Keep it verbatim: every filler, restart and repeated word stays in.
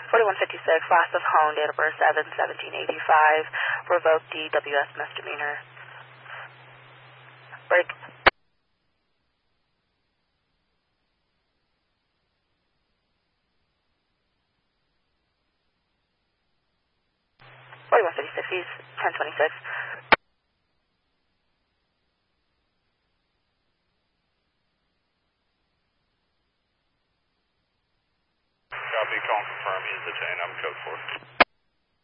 forty-one fifty-six, last of home, date of birth seven seventeen eighty-five, revoke D W S misdemeanor. Break. forty-one fifty-six, East ten twenty-six. Copy, call confirm, use the chain, I'm code four.